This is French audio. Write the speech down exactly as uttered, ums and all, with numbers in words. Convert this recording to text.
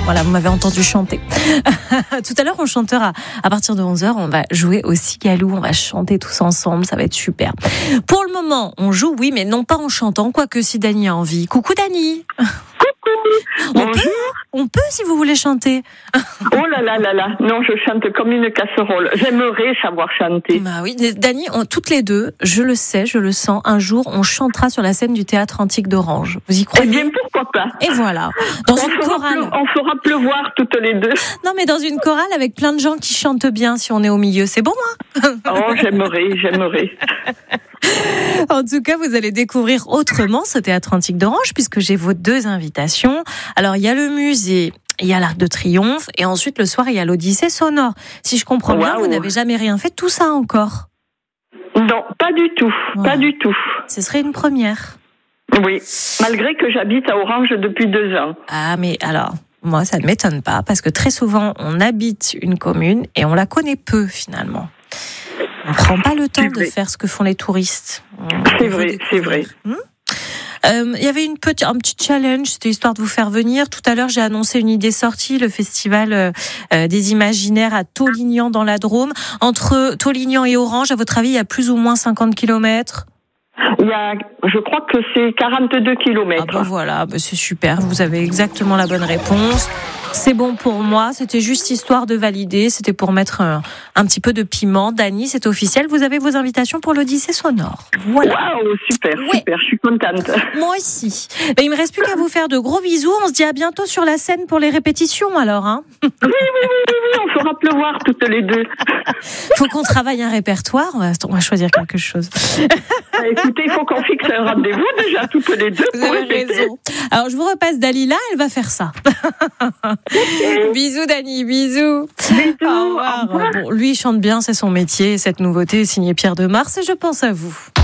Voilà, vous m'avez entendu chanter. Tout à l'heure, on chantera. À partir de onze heures, on va jouer au Cigalou. On va chanter tous ensemble. Ça va être super. Pour le moment, on joue, oui, mais non pas en chantant, quoique si Dany a envie. Coucou Dany. Coucou. On peut, on peut si vous voulez chanter. Oh là là là là. Non, je chante comme une casserole. J'aimerais savoir chanter. Bah oui, Dany, on, toutes les deux, je le sais, je le sens, un jour, on chantera sur la scène du théâtre antique d'Orange. Vous y croyez ? Eh bien, pourquoi pas ? Et voilà. Dans on une fera chorale. Pleu- on fera pleuvoir toutes les deux. Non, mais dans une chorale avec plein de gens qui chantent bien si on est au milieu. C'est bon, hein ? Oh, j'aimerais, j'aimerais. En tout cas, vous allez découvrir autrement ce théâtre antique d'Orange puisque j'ai vos deux invitations. Alors, il y a le musée, il y a l'Arc de Triomphe et ensuite le soir, il y a l'Odyssée sonore. Si je comprends bien, Waouh. vous n'avez jamais rien fait de tout ça encore. Non, pas du tout, Ouais. pas du tout. Ce serait une première. Oui, malgré que j'habite à Orange depuis deux ans. Ah, mais alors, moi, ça ne m'étonne pas parce que très souvent, on habite une commune et on la connaît peu finalement. On ne prend pas le temps C'est de vrai. faire ce que font les touristes. On C'est veut vrai, découvrir. c'est vrai. Hmm Euh, il y avait une petite, un petit challenge, c'était histoire de vous faire venir. Tout à l'heure, j'ai annoncé une idée sortie, le festival euh, euh, des imaginaires à Taulignan dans la Drôme. Entre Taulignan et Orange, à votre avis, il y a plus ou moins cinquante kilomètres ? Il y a, je crois que c'est quarante-deux kilomètres. Ah ben voilà, ben c'est super, vous avez exactement la bonne réponse. C'est bon pour moi, c'était juste histoire de valider, c'était pour mettre un, un petit peu de piment. Dany, c'est officiel, vous avez vos invitations pour l'Odyssée sonore. Voilà. Waouh, super, Oui. super, je suis contente. Moi aussi. Ben, il me reste plus qu'à vous faire de gros bisous. On se dit à bientôt sur la scène pour les répétitions alors. Hein. Oui, oui, oui, oui, oui, on fera pleuvoir toutes les deux. Faut qu'on travaille un répertoire. On va, on va choisir quelque chose. Bah, écoutez, il faut qu'on fixe un rendez-vous déjà toutes les deux Vous pour avez répéter. raison. Alors je vous repasse Dalila, elle va faire ça. Bisous Dany, bisous. Bisous, Au au revoir. revoir. Bon, lui il chante bien, c'est son métier. Cette nouveauté est signée Pierre de Mars et je pense à vous.